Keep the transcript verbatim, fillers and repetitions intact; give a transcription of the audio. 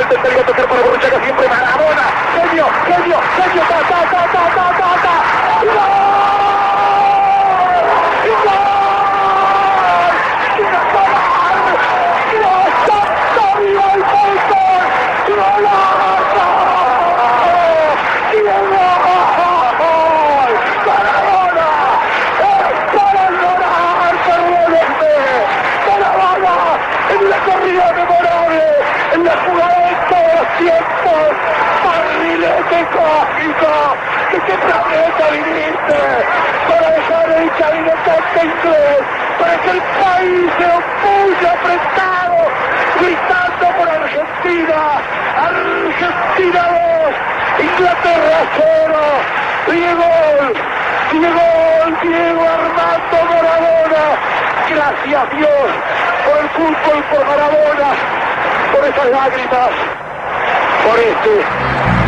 intentaría tocar para Borruchaga, siempre Maradona. Genio, genio, genio, ta, ta, ta, ta, ta, ta, ta. ¡Gol! ¡Gol! En la corrida memorable, en la jugada de todos los tiempos, barrilete cósmico, ¿de qué planeta viniste? Para dejar el chavinotante inglés, para que el país se opulle apretado, gritando por Argentina, Argentina dos, Inglaterra cero, Diego, Diego, Diego Armando Maradona, gracias Dios, por el fútbol, por Maradona, por esas lágrimas, por este